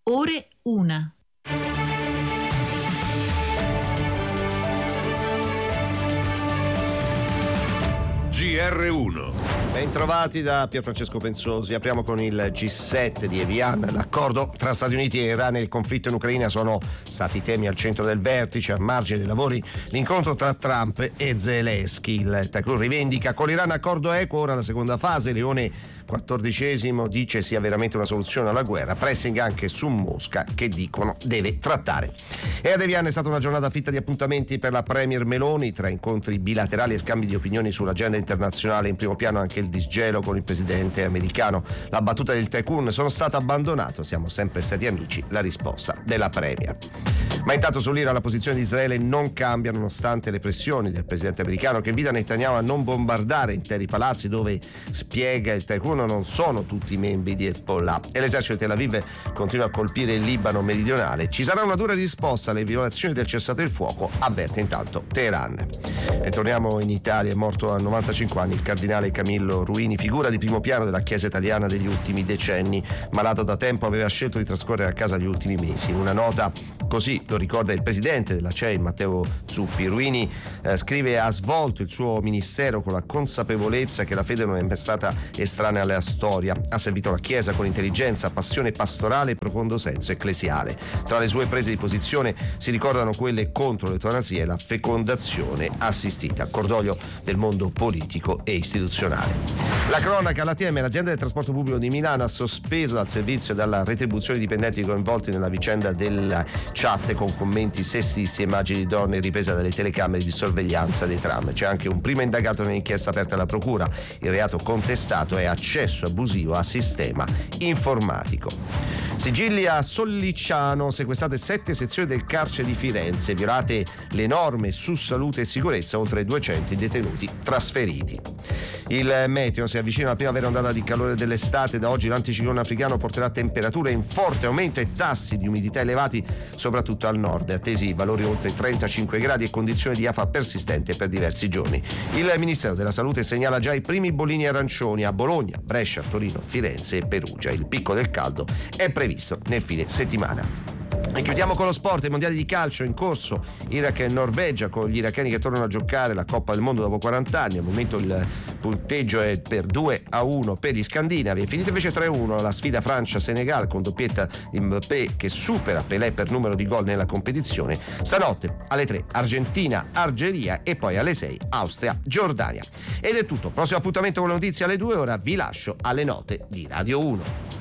Ore 1. GR1. Bentrovati da Pierfrancesco Pensosi. Apriamo con il G7 di Evian. L'accordo tra Stati Uniti e Iran e il conflitto in Ucraina sono stati temi al centro del vertice. A margine dei lavori l'incontro tra Trump e Zelensky. Il Takur rivendica con l'Iran accordo equo, ora la seconda fase. Leone XIV dice sia veramente una soluzione alla guerra. Pressing anche su Mosca, che dicono deve trattare. E ad Evian è stata una giornata fitta di appuntamenti per la Premier Meloni, tra incontri bilaterali e scambi di opinioni sull'agenda internazionale. In primo piano anche il disgelo con il presidente americano. La battuta del Tycoon: sono stato abbandonato, siamo sempre stati amici, la risposta della Premier. Ma intanto sull'Iran la posizione di Israele non cambia nonostante le pressioni del presidente americano, che invita Netanyahu a non bombardare interi palazzi dove, spiega il Tycoon, non sono tutti membri di Hezbollah. E l'esercito di Tel Aviv continua a colpire il Libano meridionale. Ci sarà una dura risposta alle violazioni del cessate il fuoco, avverte intanto Teheran. E torniamo in Italia. È morto a 95 anni il cardinale Camillo Ruini, figura di primo piano della Chiesa italiana degli ultimi decenni. Malato da tempo, aveva scelto di trascorrere a casa gli ultimi mesi. In una nota, così lo ricorda il presidente della CEI, Matteo Zuppi, Ruini scrive: ha svolto il suo ministero con la consapevolezza che la fede non è mai stata estranea alla storia. Ha servito la Chiesa con intelligenza, passione pastorale e profondo senso ecclesiale. Tra le sue prese di posizione si ricordano quelle contro l'eutanasia e la fecondazione assistita. Cordoglio del mondo politico e istituzionale. La cronaca, l'ATM, l'azienda del trasporto pubblico di Milano, ha sospeso dal servizio e dalla retribuzione i dipendenti coinvolti nella vicenda della chat con commenti sessisti e immagini di donne ripresa dalle telecamere di sorveglianza dei tram. C'è anche un primo indagato nell'inchiesta aperta alla procura. Il reato contestato è accesso abusivo a sistema informatico. Sigilli a Sollicciano, sequestrate 7 sezioni del carcere di Firenze, violate le norme su salute e sicurezza, oltre 200 detenuti trasferiti. Il meteo: si avvicina la primavera ondata di calore dell'estate. Da oggi l'anticiclone africano porterà temperature in forte aumento e tassi di umidità elevati soprattutto al nord, attesi valori oltre 35 gradi e condizioni di afa persistente per diversi giorni. Il Ministero della Salute segnala già i primi bollini arancioni a Bologna, Brescia, Torino, Firenze e Perugia. Il picco del caldo è previsto nel fine settimana. E chiudiamo con lo sport. I mondiali di calcio in corso, Iraq e Norvegia, con gli iracheni che tornano a giocare la Coppa del Mondo dopo 40 anni. Al momento il punteggio è per 2-1 per gli scandinavi. È finita invece 3-1 la sfida Francia-Senegal, con doppietta di Mbappé che supera Pelé per numero di gol nella competizione. Stanotte alle 3 Argentina-Algeria e poi alle 6 Austria-Giordania. Ed è tutto. Prossimo appuntamento con le notizie alle 2. Ora vi lascio alle note di Radio 1.